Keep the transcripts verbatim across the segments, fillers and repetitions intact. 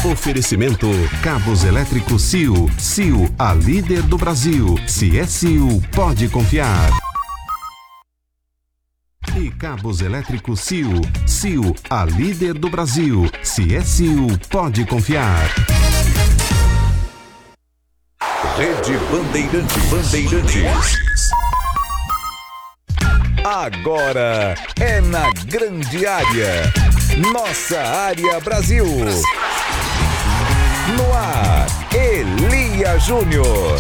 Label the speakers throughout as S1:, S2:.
S1: Oferecimento Cabos Elétricos Sil. Sil, a líder do Brasil. Se é Sil, pode confiar. E Cabos Elétricos Sil. Sil, a líder do Brasil. Se é Sil, pode confiar.
S2: Rede Bandeirantes. Bandeirantes. Agora é na grande área. Nossa área Brasil. No ar, Elia Júnior.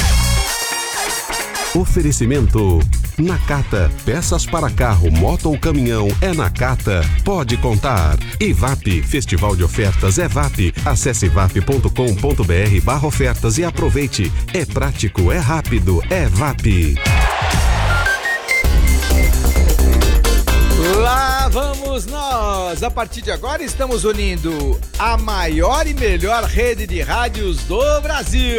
S1: Oferecimento Nakata, peças para carro, moto ou caminhão, é Nakata, pode contar. E V A P, Festival de Ofertas é V A P. Acesse vap ponto com ponto br barra ofertas e aproveite. É prático, é rápido, é V A P.
S3: Lá vamos nós! A partir de agora estamos unindo a maior e melhor rede de rádios do Brasil.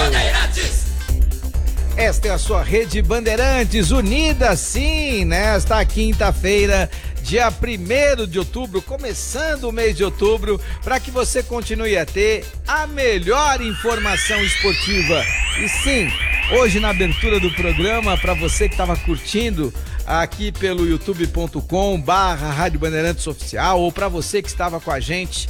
S3: Esta é a sua Rede Bandeirantes, unida sim nesta quinta-feira, dia primeiro de outubro, começando o mês de outubro, para que você continue a ter a melhor informação esportiva. E sim, hoje na abertura do programa, para você que estava curtindo aqui pelo youtube ponto com barra Rádio Bandeirantes Oficial, ou para você que estava com a gente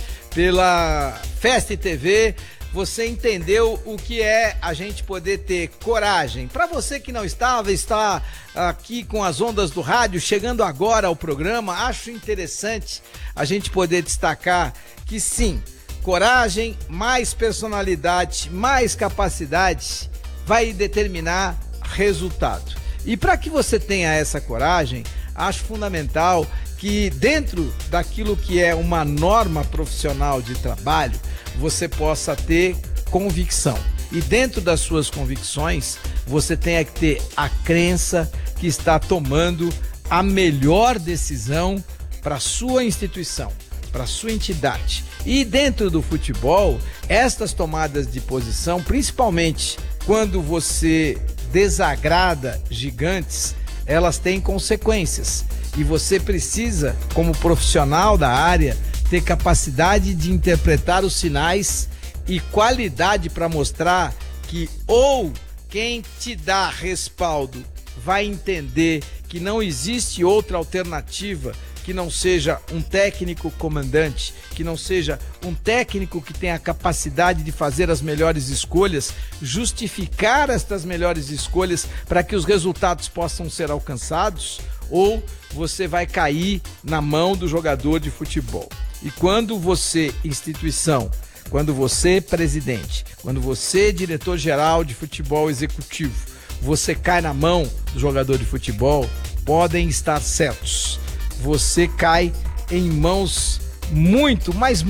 S3: pela Festa T V, você entendeu o que é a gente poder ter coragem. Para você que não estava, está aqui com as ondas do rádio, chegando agora ao programa, acho interessante a gente poder destacar que sim, coragem, mais personalidade, mais capacidade vai determinar resultado. E para que você tenha essa coragem, acho fundamental que dentro daquilo que é uma norma profissional de trabalho, você possa ter convicção. E dentro das suas convicções, você tenha que ter a crença que está tomando a melhor decisão para a sua instituição, para a sua entidade. E dentro do futebol, estas tomadas de posição, principalmente quando você desagrada gigantes, elas têm consequências. E você precisa, como profissional da área, ter capacidade de interpretar os sinais e qualidade para mostrar que ou quem te dá respaldo vai entender que não existe outra alternativa que não seja um técnico comandante, que não seja um técnico que tenha a capacidade de fazer as melhores escolhas, justificar estas melhores escolhas para que os resultados possam ser alcançados, ou você vai cair na mão do jogador de futebol. E quando você, instituição, quando você, presidente, quando você, diretor-geral de futebol executivo, você cai na mão do jogador de futebol, podem estar certos. Você cai em mãos muito, mas